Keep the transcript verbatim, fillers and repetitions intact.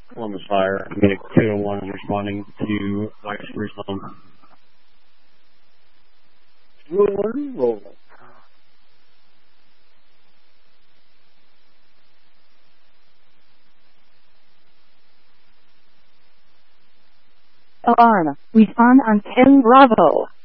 Columbus Fire. Medic two oh one is responding to White Spruce Home. Rolling, rolling. Alarm. Respond on ten Bravo.